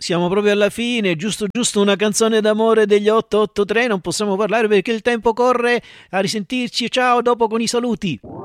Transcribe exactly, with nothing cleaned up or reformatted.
Siamo proprio alla fine, giusto giusto una canzone d'amore degli otto otto tre, non possiamo parlare perché il tempo corre. A risentirci, ciao, dopo con i saluti.